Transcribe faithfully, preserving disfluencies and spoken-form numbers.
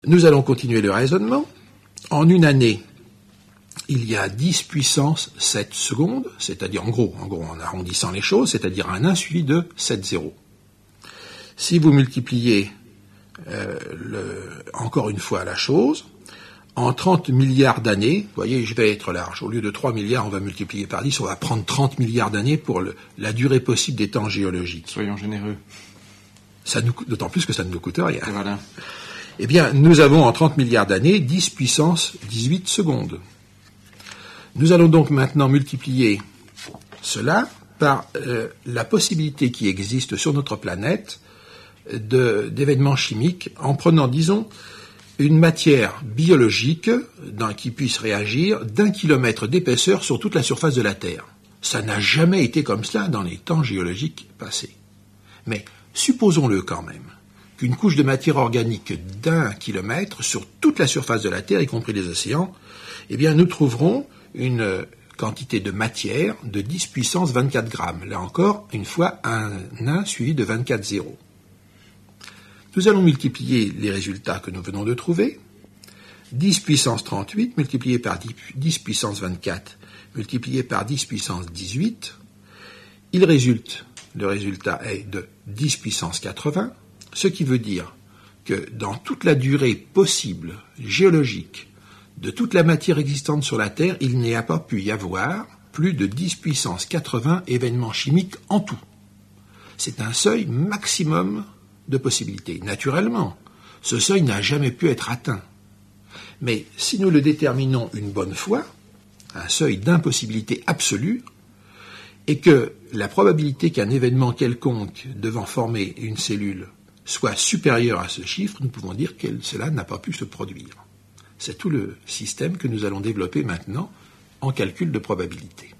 Nous allons continuer le raisonnement. En une année, il y a dix puissance sept secondes, c'est-à-dire en gros, en gros, en arrondissant les choses, c'est-à-dire un un suivi de sept zéros. Si vous multipliez euh, le, encore une fois la chose, en trente milliards d'années, vous voyez, je vais être large, au lieu de trois milliards, on va multiplier par dix, on va prendre trente milliards d'années pour le, la durée possible des temps géologiques. Soyons généreux. Ça nous, d'autant plus que ça ne nous coûte rien. Voilà. Eh bien, nous avons en trente milliards d'années dix puissance dix-huit secondes. Nous allons donc maintenant multiplier cela par euh, la possibilité qui existe sur notre planète de, d'événements chimiques en prenant, disons, une matière biologique dans, qui puisse réagir d'un kilomètre d'épaisseur sur toute la surface de la Terre. Ça n'a jamais été comme cela dans les temps géologiques passés. Mais supposons-le quand même, qu'une couche de matière organique d'un kilomètre sur toute la surface de la Terre, y compris les océans, eh bien nous trouverons une quantité de matière de dix puissance vingt-quatre grammes. Là encore, une fois, un un suivi de vingt-quatre zéros. Nous allons multiplier les résultats que nous venons de trouver. dix puissance trente-huit multiplié par dix puissance vingt-quatre multiplié par dix puissance dix-huit. Il résulte, le résultat est de dix puissance quatre-vingts, ce qui veut dire que dans toute la durée possible géologique de toute la matière existante sur la Terre, il n'y a pas pu y avoir plus de dix puissance quatre-vingts événements chimiques en tout. C'est un seuil maximum de possibilités. Naturellement, ce seuil n'a jamais pu être atteint. Mais si nous le déterminons une bonne fois, un seuil d'impossibilité absolue, et que la probabilité qu'un événement quelconque devant former une cellule soit supérieure à ce chiffre, nous pouvons dire que cela n'a pas pu se produire. C'est tout le système que nous allons développer maintenant en calcul de probabilité.